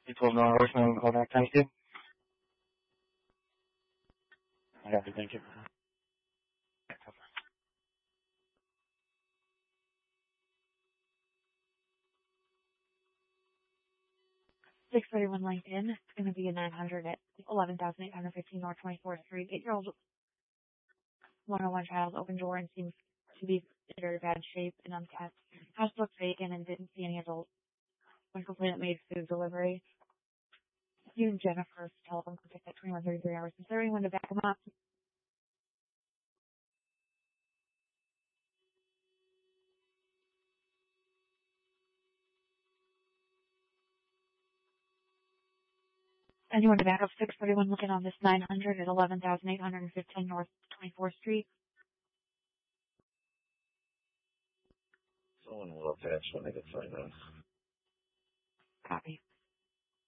You told me on voicemail to call back. Thank you. I got you. Thank you. 631 LinkedIn. It's going to be a 900 at 11,815 North 24th Street. 8-year-old 101 child opened door and seems to be in very bad shape and unkept. House looked vacant and didn't see any adults. When complainant made food delivery, using Jennifer's telephone contact at 21:33 hours. Is there anyone to back him up? Anyone to back up 631 looking on this 900 at 11,815 North 24th Street? Someone will attach when they get signed on. Copy.